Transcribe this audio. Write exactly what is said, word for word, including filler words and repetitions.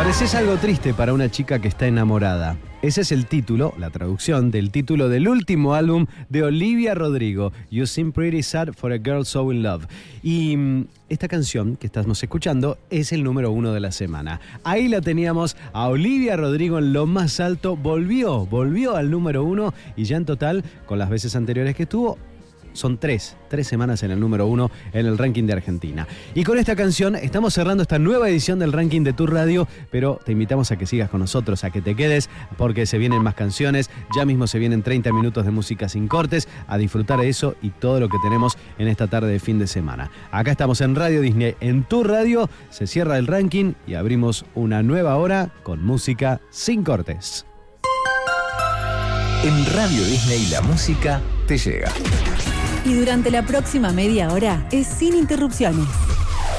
Pareces algo triste para una chica que está enamorada. Ese es el título, la traducción del título del último álbum de Olivia Rodrigo, You Seem Pretty Sad for a Girl So in Love. Y mmm, esta canción que estamos escuchando es el número uno de la semana. Ahí la teníamos a Olivia Rodrigo en lo más alto, volvió, volvió al número uno y ya en total, con las veces anteriores que estuvo, son tres, tres semanas en el número uno en el ranking de Argentina. Y con esta canción estamos cerrando esta nueva edición del ranking de Tu Radio, pero te invitamos a que sigas con nosotros, a que te quedes, porque se vienen más canciones, ya mismo se vienen treinta minutos de música sin cortes, a disfrutar de eso y todo lo que tenemos en esta tarde de fin de semana. Acá estamos en Radio Disney, en Tu Radio, se cierra el ranking y abrimos una nueva hora con música sin cortes. En Radio Disney la música te llega. Y durante la próxima media hora es sin interrupciones.